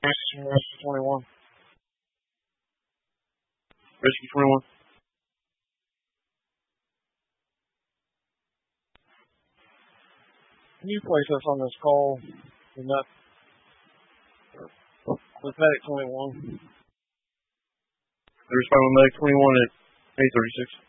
Rescue 21. Rescue 21. Can you place us on this call? With Medic 21. They respond with Medic 21 at 8:36.